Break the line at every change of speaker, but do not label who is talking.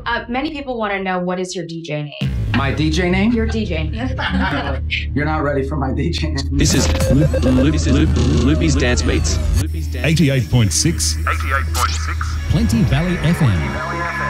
Many people want to know, what is your DJ name?
My DJ name?
Your DJ name.
You're not ready for my DJ name.
This is Loopy's Dance Beats.
88.6 Plenty Valley FM.